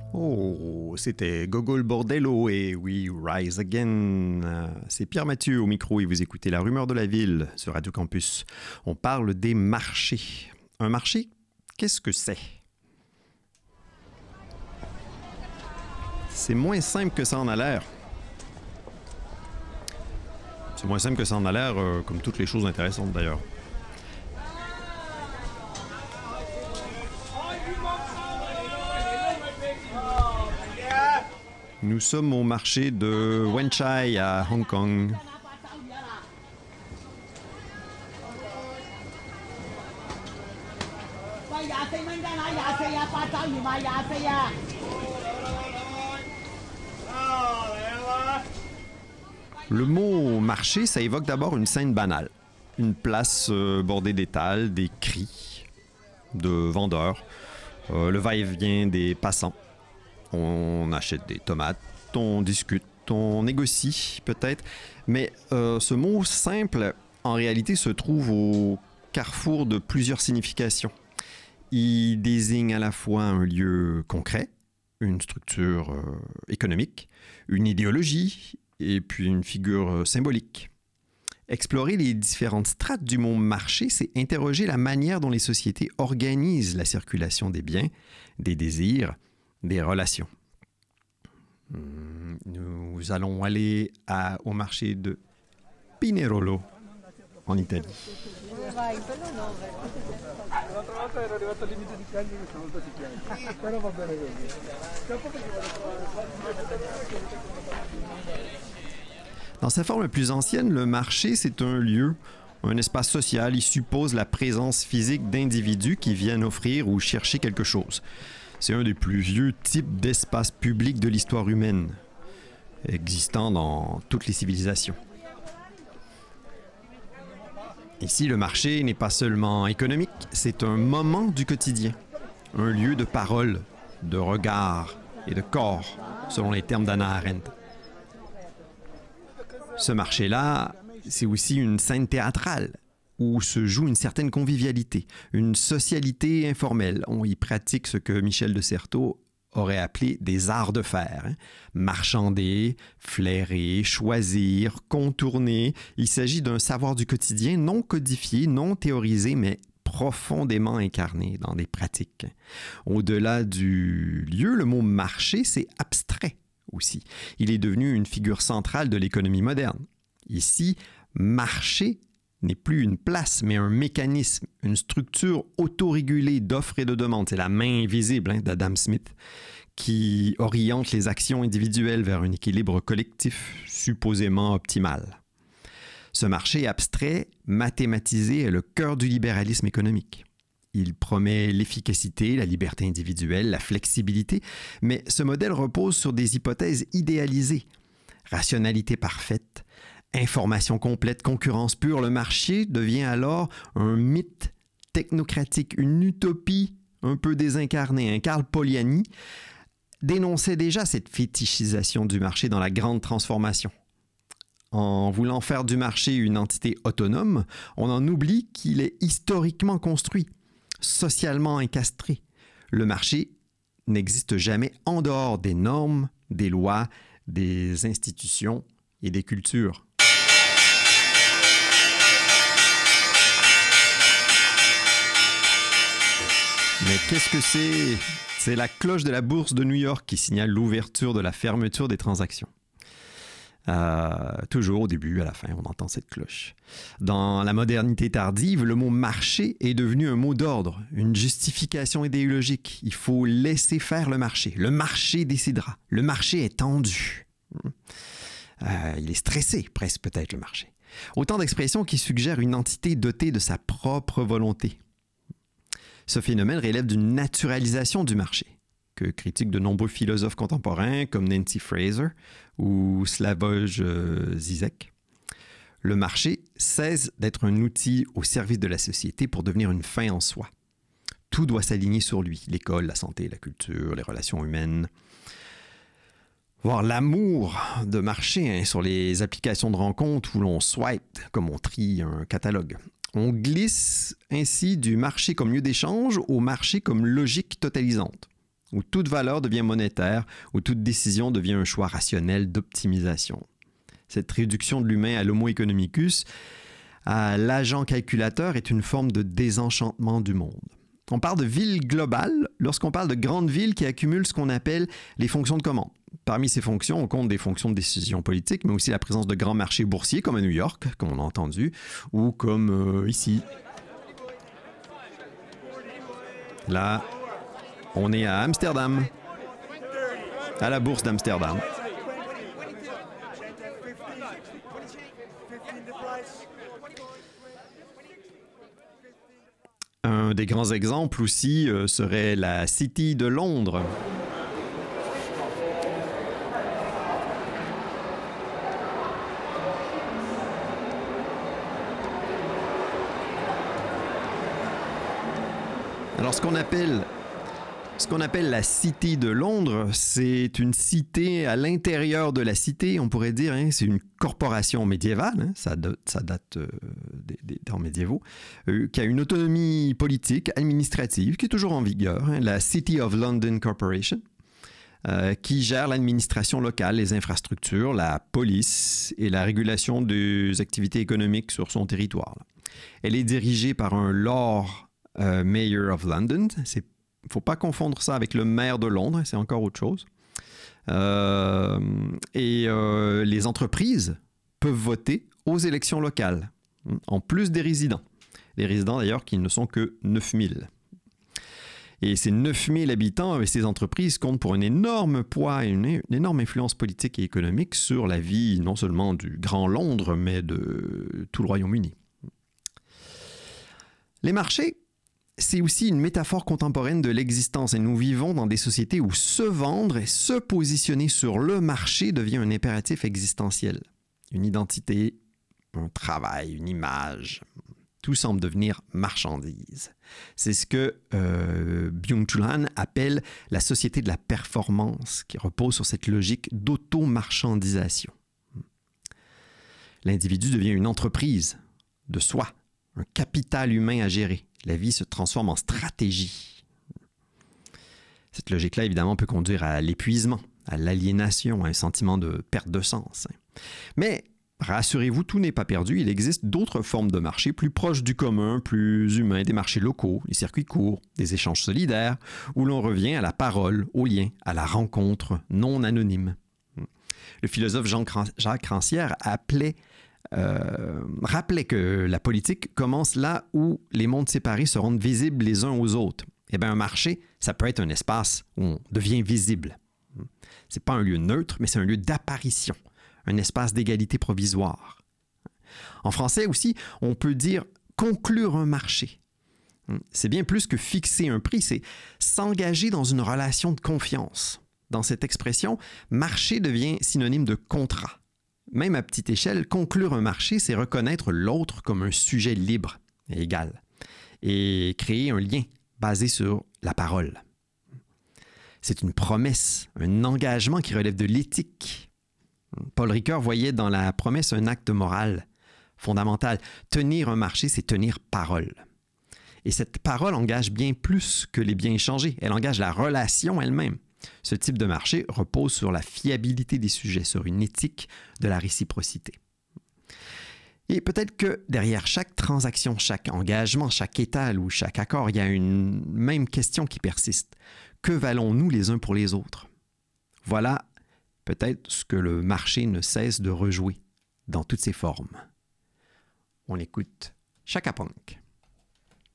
Oh, c'était Gogol Bordello et We Rise Again. C'est Pierre Mathieu au micro et vous écoutez La Rumeur de la Ville sur Radio Campus. On parle des marchés. Un marché, qu'est-ce que c'est? C'est moins simple que ça en a l'air. C'est moins simple que ça en a l'air, comme toutes les choses intéressantes d'ailleurs. Nous sommes au marché de Wan Chai à Hong Kong. Le mot marché, ça évoque d'abord une scène banale. Une place bordée d'étals, des cris de vendeurs, le va-et-vient des passants. On achète des tomates, on discute, on négocie peut-être, mais ce mot simple, en réalité, se trouve au carrefour de plusieurs significations. Il désigne à la fois un lieu concret, une structure économique, une idéologie et puis une figure symbolique. Explorer les différentes strates du mot marché, c'est interroger la manière dont les sociétés organisent la circulation des biens, des désirs, des relations. Nous allons aller au marché de Pinerolo, en Italie. Dans sa forme la plus ancienne, le marché, c'est un lieu, un espace social. Il suppose la présence physique d'individus qui viennent offrir ou chercher quelque chose. C'est un des plus vieux types d'espaces publics de l'histoire humaine, existant dans toutes les civilisations. Ici, le marché n'est pas seulement économique, c'est un moment du quotidien, un lieu de parole, de regard et de corps, selon les termes d'Hannah Arendt. Ce marché-là, c'est aussi une scène théâtrale où se joue une certaine convivialité, une socialité informelle. On y pratique ce que Michel de Certeau aurait appelé des arts de faire. Marchander, flairer, choisir, contourner. Il s'agit d'un savoir du quotidien non codifié, non théorisé, mais profondément incarné dans des pratiques. Au-delà du lieu, le mot marché, c'est abstrait aussi. Il est devenu une figure centrale de l'économie moderne. Ici, marché n'est plus une place, mais un mécanisme, une structure autorégulée d'offres et de demandes. C'est la main invisible d'Adam Smith qui oriente les actions individuelles vers un équilibre collectif supposément optimal. Ce marché abstrait, mathématisé, est le cœur du libéralisme économique. Il promet l'efficacité, la liberté individuelle, la flexibilité, mais ce modèle repose sur des hypothèses idéalisées. Rationalité parfaite, information complète, concurrence pure, le marché devient alors un mythe technocratique, une utopie un peu désincarnée. Karl Polanyi dénonçait déjà cette fétichisation du marché dans la grande transformation. En voulant faire du marché une entité autonome, on en oublie qu'il est historiquement construit, socialement incastré. Le marché n'existe jamais en dehors des normes, des lois, des institutions et des cultures. Mais qu'est-ce que c'est? C'est la cloche de la bourse de New York qui signale l'ouverture de la fermeture des transactions. Toujours au début, à la fin, on entend cette cloche. Dans la modernité tardive, le mot marché est devenu un mot d'ordre, une justification idéologique. Il faut laisser faire le marché. Le marché décidera. Le marché est tendu. Il est stressé, presque peut-être, le marché. Autant d'expressions qui suggèrent une entité dotée de sa propre volonté. Ce phénomène relève d'une naturalisation du marché, que critiquent de nombreux philosophes contemporains comme Nancy Fraser ou Slavoj Žižek. Le marché cesse d'être un outil au service de la société pour devenir une fin en soi. Tout doit s'aligner sur lui, l'école, la santé, la culture, les relations humaines. Voir l'amour de marché sur les applications de rencontres où l'on swipe comme on trie un catalogue. On glisse ainsi du marché comme lieu d'échange au marché comme logique totalisante. où toute valeur devient monétaire, où toute décision devient un choix rationnel d'optimisation. Cette réduction de l'humain à l'homo economicus, à l'agent calculateur, est une forme de désenchantement du monde. On parle de ville globale lorsqu'on parle de grandes villes qui accumulent ce qu'on appelle les fonctions de commande. Parmi ces fonctions, on compte des fonctions de décision politique, mais aussi la présence de grands marchés boursiers comme à New York, comme on a entendu, ou comme ici. Là, on est à Amsterdam, à la bourse d'Amsterdam. Un des grands exemples aussi serait la City de Londres. Alors, ce qu'on appelle la City de Londres, c'est une cité à l'intérieur de la cité, on pourrait dire. C'est une corporation médiévale, ça date des temps médiévaux, qui a une autonomie politique, administrative, qui est toujours en vigueur, la City of London Corporation, qui gère l'administration locale, les infrastructures, la police et la régulation des activités économiques sur son territoire. Elle est dirigée par un Lord Mayor of London. Il ne faut pas confondre ça avec le maire de Londres, c'est encore autre chose. Les entreprises peuvent voter aux élections locales, en plus des résidents. Les résidents, d'ailleurs, qui ne sont que 9000. Et ces 9000 habitants et ces entreprises comptent pour un énorme poids et une énorme influence politique et économique sur la vie, non seulement du Grand Londres, mais de tout le Royaume-Uni. Les marchés, c'est aussi une métaphore contemporaine de l'existence et nous vivons dans des sociétés où se vendre et se positionner sur le marché devient un impératif existentiel. Une identité, un travail, une image, tout semble devenir marchandise. C'est ce que Byung-Chul Han appelle la société de la performance qui repose sur cette logique d'auto-marchandisation. L'individu devient une entreprise de soi, un capital humain à gérer. La vie se transforme en stratégie. Cette logique-là, évidemment, peut conduire à l'épuisement, à l'aliénation, à un sentiment de perte de sens. Mais rassurez-vous, tout n'est pas perdu. Il existe d'autres formes de marché plus proches du commun, plus humains, des marchés locaux, les circuits courts, des échanges solidaires, où l'on revient à la parole, au lien, à la rencontre non anonyme. Le philosophe Jacques Rancière rappelait que la politique commence là où les mondes séparés se rendent visibles les uns aux autres. Eh bien, un marché, ça peut être un espace où on devient visible. Ce n'est pas un lieu neutre, mais c'est un lieu d'apparition, un espace d'égalité provisoire. En français aussi, on peut dire conclure un marché. C'est bien plus que fixer un prix, c'est s'engager dans une relation de confiance. Dans cette expression, marché devient synonyme de contrat. Même à petite échelle, conclure un marché, c'est reconnaître l'autre comme un sujet libre et égal et créer un lien basé sur la parole. C'est une promesse, un engagement qui relève de l'éthique. Paul Ricoeur voyait dans la promesse un acte moral fondamental. Tenir un marché, c'est tenir parole. Et cette parole engage bien plus que les biens échangés. Elle engage la relation elle-même. Ce type de marché repose sur la fiabilité des sujets, sur une éthique de la réciprocité. Et peut-être que derrière chaque transaction, chaque engagement, chaque étal ou chaque accord, il y a une même question qui persiste. Que valons-nous les uns pour les autres? Voilà peut-être ce que le marché ne cesse de rejouer dans toutes ses formes. On écoute Chaka Ponk.